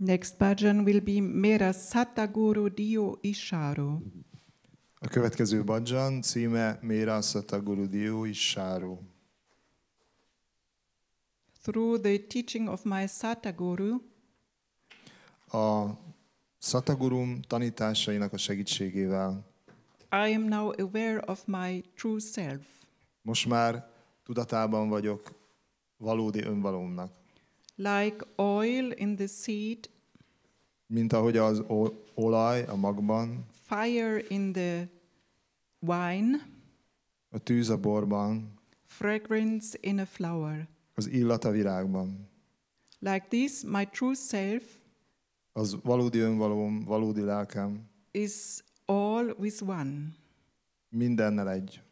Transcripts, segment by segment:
Next bhajan will be Mera Sataguru Dio Isharo. A következő bhajan címe Mera Sataguru Dio Isharo. Through the teaching of my Sataguru, A Satagurum tanításainak a segítségével I am now aware of my true self. most már tudatában vagyok valódi önvalómnak. Like oil in the seed, Mint ahogy az olaj a magban, fire in the wine, a tűz a borban, fragrance in a flower. az illat a virágban. Like this, my true self Az valódi önvalóm, valódi lelkem is all with one. mindennel egy.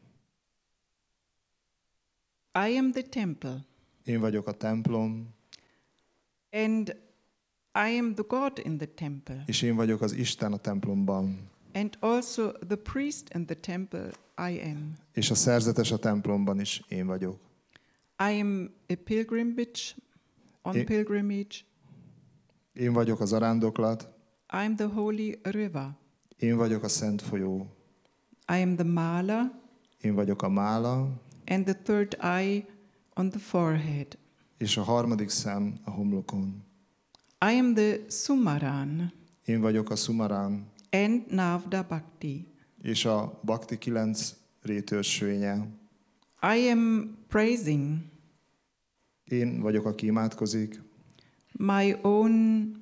I am the temple, Én vagyok a templom, and I am the God in the temple, és én vagyok az Isten a templomban. and also the priest in the temple I am. És a szerzetes a templomban is én vagyok. I am a pilgrimage. Én vagyok az arándoklat, I am the holy river. én vagyok a szent folyó, I am the mala, én vagyok a mála, and the third eye on the forehead. és a harmadik szem a homlokon. I am the Sumaran Én vagyok a Sumarán, and Navda Bhakti. és a Bhakti 9 rétörsvénye. I am praising Én vagyok, aki imádkozik, my own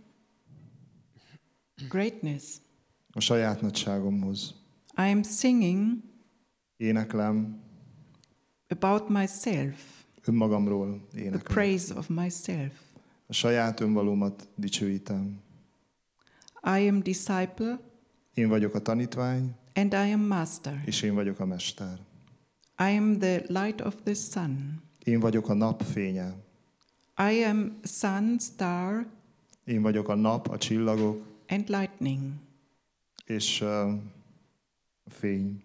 greatness. a saját nagyságomhoz. I am singing Éneklem, about myself, önmagamról the éneklem. praise of myself. A saját önvalómat dicsőítem. I am disciple Én vagyok a tanítvány, and I am master. és én vagyok a mester. I am the light of the sun. Én vagyok a nap fénye. I am sun, star, Én vagyok a nap, a csillagok, and lightning. és a fény.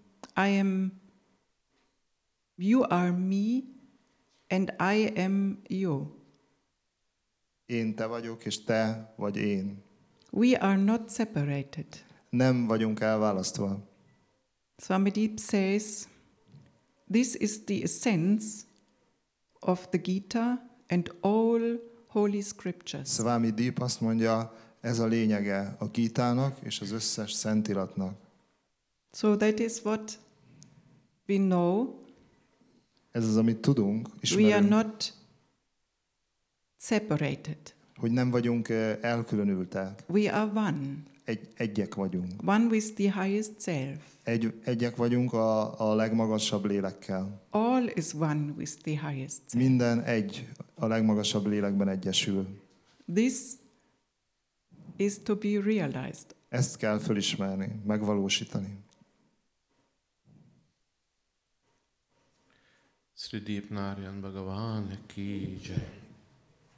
You are me, and I am you. Én te vagyok, és te vagy én. We are not separated. Nem vagyunk elválasztva. Swamadip says, this is the essence of the Gita and all holy scriptures. Swami Deep azt mondja, ez a lényege a Gítának és az összes szentiratnak. So that is what we know. Ez az, amit tudunk, We are ismerünk, not separated. hogy nem vagyunk elkülönültek. We are one. Egyek vagyunk. One with the highest self. Egyek vagyunk a legmagasabb lélekkel. All is one with the highest self. Minden egy, a legmagasabb lélekben egyesül. This is to be realized. Ezt kell fölismerni, megvalósítani. Sri Deep Narayan Bhagavan ki jai.